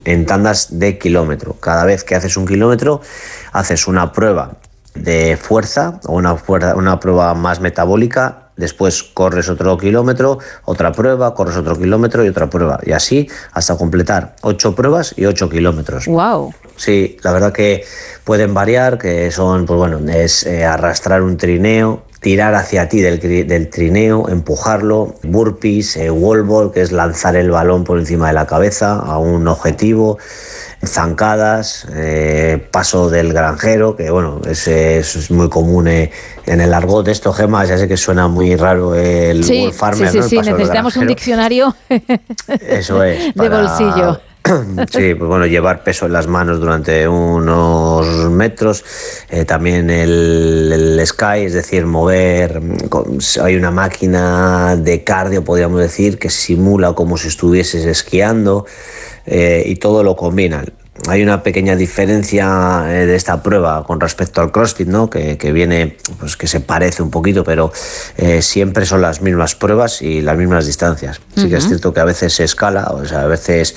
en tandas de kilómetro. Cada vez que haces un kilómetro, haces una prueba de fuerza o una prueba más metabólica. Después corres otro kilómetro, otra prueba, corres otro kilómetro y otra prueba. Y así hasta completar 8 pruebas y 8 kilómetros. ¡Wow! Sí, la verdad que pueden variar, que son, pues bueno, es arrastrar un trineo, tirar hacia ti del trineo, empujarlo, burpees, wall ball, que es lanzar el balón por encima de la cabeza a un objetivo, zancadas, paso del granjero, que bueno, es muy común en el argot de esto, Gemma, ya sé que suena muy raro el wall farmer, sí, ¿no? Sí, necesitamos un diccionario Eso es, de bolsillo. Sí, pues bueno, llevar peso en las manos durante unos metros, también el sky, es decir, mover, hay una máquina de cardio, podríamos decir, que simula como si estuvieses esquiando, y todo lo combinan. Hay una pequeña diferencia de esta prueba con respecto al CrossFit, ¿no? Que viene, pues que se parece un poquito, pero siempre son las mismas pruebas y las mismas distancias. Sí que es cierto que a veces se escala, o sea, a veces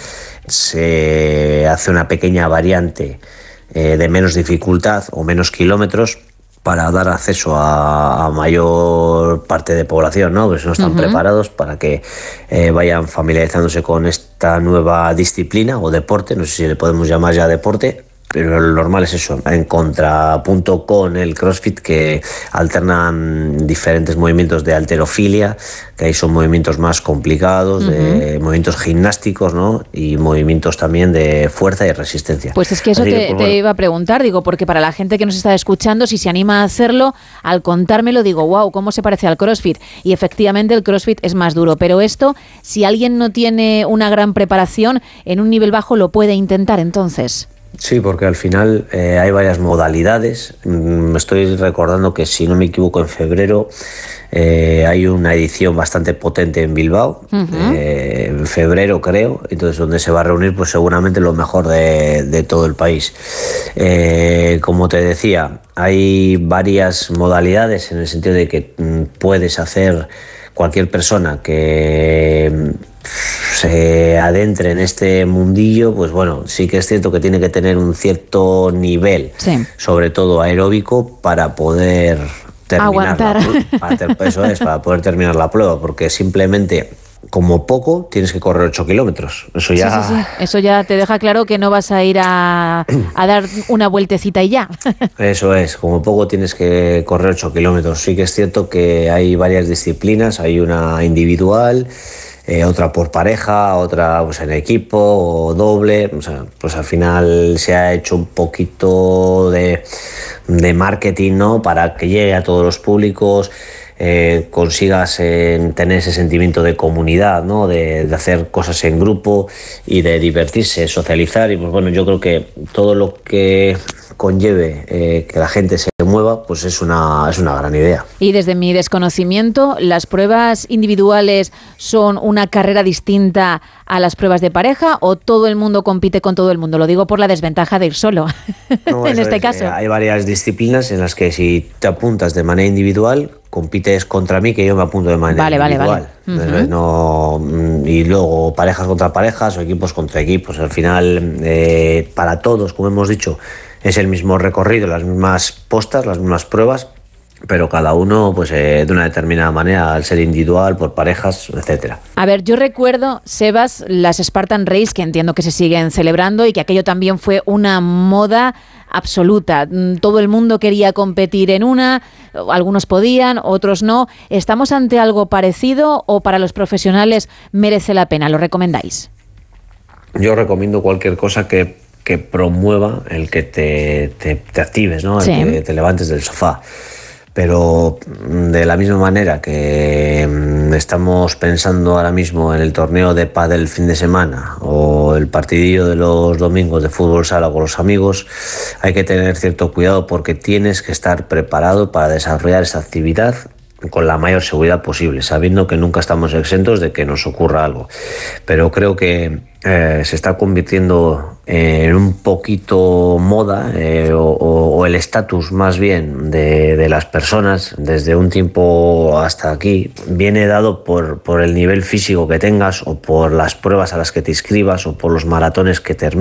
se hace una pequeña variante de menos dificultad o menos kilómetros para dar acceso a mayor parte de población, ¿no? Que no están preparados para que vayan familiarizándose con esta nueva disciplina o deporte, no sé si le podemos llamar ya deporte, pero lo normal es eso, en contrapunto con el CrossFit, que alternan diferentes movimientos de halterofilia, que ahí son movimientos más complicados, de movimientos gimnásticos, ¿no? Y movimientos también de fuerza y resistencia. Pues es que eso te iba a preguntar, digo, porque para la gente que nos está escuchando, si se anima a hacerlo, al contármelo digo, wow, ¿cómo se parece al CrossFit? Y efectivamente el CrossFit es más duro, pero esto, si alguien no tiene una gran preparación, en un nivel bajo lo puede intentar entonces. Sí, porque al final hay varias modalidades. Me estoy recordando que, si no me equivoco, en febrero hay una edición bastante potente en Bilbao, en febrero creo, entonces donde se va a reunir pues seguramente lo mejor de todo el país. Como te decía, hay varias modalidades en el sentido de que puedes hacer cualquier persona que se adentre en este mundillo, pues bueno, sí que es cierto que tiene que tener un cierto nivel, sobre todo aeróbico, para poder terminar para poder terminar la prueba, porque simplemente, como poco, tienes que correr 8 kilómetros. Eso ya... Sí. Eso ya te deja claro que no vas a ir a dar una vueltecita y ya. Eso es, como poco tienes que correr 8 kilómetros. Sí que es cierto que hay varias disciplinas, hay una individual, otra por pareja, otra pues en equipo o doble. O sea, pues al final se ha hecho un poquito de marketing, ¿no? Para que llegue a todos los públicos, consigas tener ese sentimiento de comunidad, ¿no? De hacer cosas en grupo y de divertirse, socializar. Y pues bueno, yo creo que todo lo que conlleve que la gente se mueva, pues es una gran idea. Y desde mi desconocimiento, ¿las pruebas individuales son una carrera distinta a las pruebas de pareja o todo el mundo compite con todo el mundo? Lo digo por la desventaja de ir solo, no, en este caso. Hay varias disciplinas en las que, si te apuntas de manera individual, compites contra mí, que yo me apunto de manera individual. Vale. Y luego parejas contra parejas o equipos contra equipos. Al final, para todos, como hemos dicho, es el mismo recorrido, las mismas postas, las mismas pruebas, pero cada uno pues de una determinada manera, al ser individual, por parejas, etcétera. A ver, yo recuerdo, Sebas, las Spartan Race, que entiendo que se siguen celebrando y que aquello también fue una moda absoluta. Todo el mundo quería competir en una, algunos podían, otros no. ¿Estamos ante algo parecido o para los profesionales merece la pena? ¿Lo recomendáis? Yo recomiendo cualquier cosa que promueva el que te actives, ¿no? El que te levantes del sofá. Pero de la misma manera que estamos pensando ahora mismo en el torneo de pádel el fin de semana o el partidillo de los domingos de fútbol sala con los amigos, hay que tener cierto cuidado, porque tienes que estar preparado para desarrollar esa actividad con la mayor seguridad posible, sabiendo que nunca estamos exentos de que nos ocurra algo. Pero creo que se está convirtiendo en un poquito moda o el estatus más bien de las personas desde un tiempo hasta aquí viene dado por el nivel físico que tengas, o por las pruebas a las que te inscribas, o por los maratones que termines.